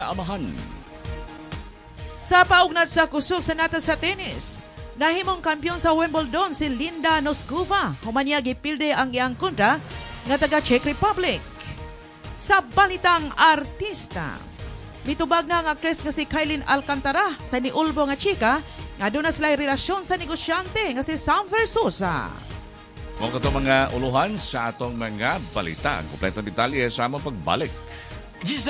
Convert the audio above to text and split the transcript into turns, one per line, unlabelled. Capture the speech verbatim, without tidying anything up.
kaamahan.
Sa paugnat sa kusog sa nata sa tennis, nahimong kampiyon sa Wimbledon si Linda Noskova. Humanya gipilde ang iyang kontra nga taga Czech Republic. Sa balitang artista, mitubag na ang aktres nga si Kailin Alcantara sa niulbo nga chika nga doon na sila relasyon sa negosyante nga si Sam Versosa.
Kung ito mga uluhan sa atong mga balita, kompletong detalye sa among pagbalik.